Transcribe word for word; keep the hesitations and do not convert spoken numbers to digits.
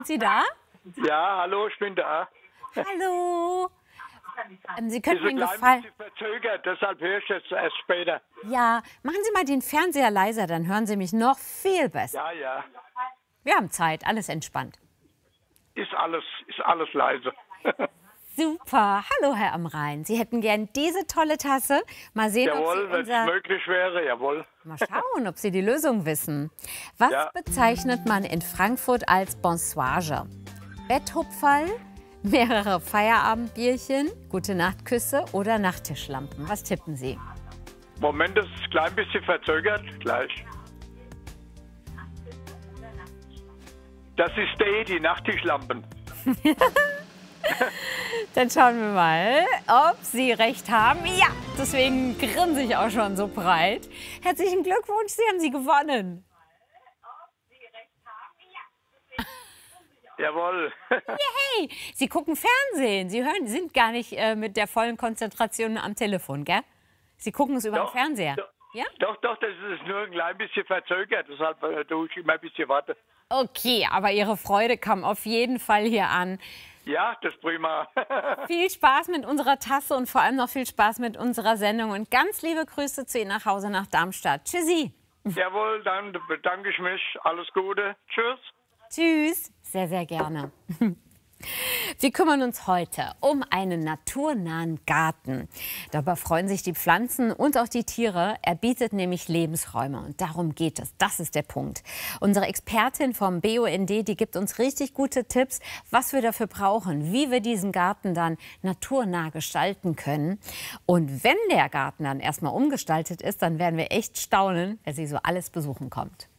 Sie da? Ja, hallo, ich bin da. Hallo. Ähm, Sie Ist könnten mir ein einen klein Gefallen. bisschen verzögert, deshalb höre ich jetzt erst später. Ja, machen Sie mal den Fernseher leiser, dann hören Sie mich noch viel besser. Ja, ja, Wir haben Zeit, alles entspannt. ist alles, ist alles leise. Super. Hallo, Herr Amrain. Sie hätten gern diese tolle Tasse. Mal sehen, Jawohl, ob Sie wenn es unser... möglich wäre, jawohl. Mal schauen, ob Sie die Lösung wissen. Was Ja. bezeichnet man in Frankfurt als Bonsoir? Betthupferl, mehrere Feierabendbierchen, Gute-Nacht-Küsse oder Nachttischlampen? Was tippen Sie? Moment, das ist ein klein bisschen verzögert, gleich. Das ist D, die Nachttischlampen. Dann schauen wir mal, ob Sie recht haben. Ja, deswegen grinse ich auch schon so breit. Herzlichen Glückwunsch, Sie haben sie gewonnen. Jawohl. Hey, Sie gucken Fernsehen. Sie hören, sind gar nicht äh, mit der vollen Konzentration am Telefon, gell? Sie gucken es über den Doch, Fernseher. doch. Ja? Doch, doch, das ist nur ein klein bisschen verzögert, deshalb äh, tue ich immer ein bisschen warten. Okay, aber Ihre Freude kam auf jeden Fall hier an. Ja, das ist prima. Viel Spaß mit unserer Tasse und vor allem noch viel Spaß mit unserer Sendung. Und ganz liebe Grüße zu Ihnen nach Hause nach Darmstadt. Tschüssi. Jawohl, dann bedanke ich mich. Alles Gute. Tschüss. Tschüss. Sehr, sehr gerne. Wir kümmern uns heute um einen naturnahen Garten. Dabei freuen sich die Pflanzen und auch die Tiere. Er bietet nämlich Lebensräume und darum geht es. Das ist der Punkt. Unsere Expertin vom B U N D, die gibt uns richtig gute Tipps, was wir dafür brauchen, wie wir diesen Garten dann naturnah gestalten können. Und wenn der Garten dann erstmal umgestaltet ist, dann werden wir echt staunen, wer sie so alles besuchen kommt.